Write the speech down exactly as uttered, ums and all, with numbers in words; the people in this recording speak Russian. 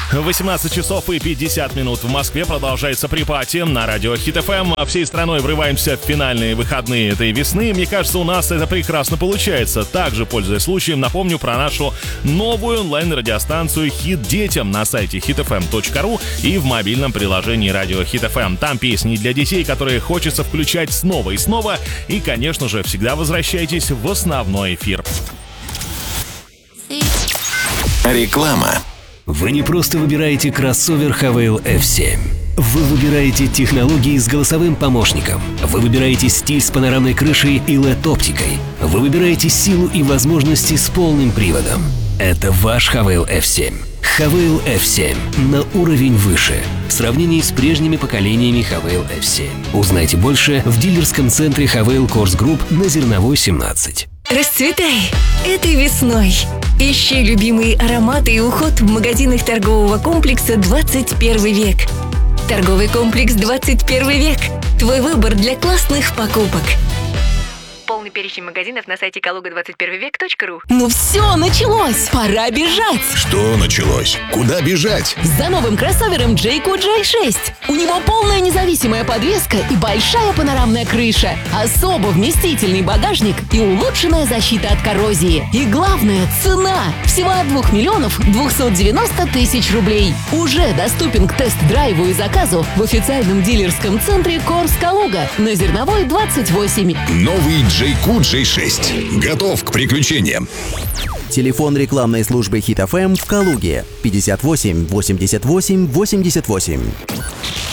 восемнадцать часов и пятьдесят минут в Москве. Продолжается припати на радио Хит эф эм. Всей страной врываемся в финальные выходные этой весны. Мне кажется, у нас это прекрасно получается. Также, пользуясь случаем, напомню про нашу новую онлайн-радиостанцию «Хит детям» на сайте хит эф эм точка ру и в мобильном приложении радио Хит эф эм. Там песни для детей, которые хочется включать снова и снова. И, конечно же, всегда возвращайтесь в основной эфир. Реклама. Вы не просто выбираете кроссовер Хавейл эф семь. Вы выбираете технологии с голосовым помощником. Вы выбираете стиль с панорамной крышей и эл и ди-оптикой. Вы выбираете силу и возможности с полным приводом. Это ваш Хавейл эф семь. Хавейл эф семь на уровень выше в сравнении с прежними поколениями Хавейл эф семь. Узнайте больше в дилерском центре Хавейл Корс Групп на Зерновой, семнадцать. Расцветай этой весной. Ищи любимые ароматы и уход в магазинах торгового комплекса «двадцать первый век». Торговый комплекс «двадцать первый век». Твой выбор для классных покупок. Полный перечень магазинов на сайте калуга двадцать первый век точка ру. Ну все, началось! Пора бежать! Что началось? Куда бежать? За новым кроссовером джей кью джей шесть. У него полная независимая подвеска и большая панорамная крыша. Особо вместительный багажник и улучшенная защита от коррозии. И главное, цена! Всего от двух миллионов двухсот девяноста тысяч рублей. Уже доступен к тест-драйву и заказу в официальном дилерском центре Корс Калуга на Зерновой, двадцать восемь. Новый джей кью джей шесть. Готов к приключениям. Телефон рекламной службы Хит эф эм в Калуге пятьдесят восемь восемьдесят восемь восемьдесят восемь.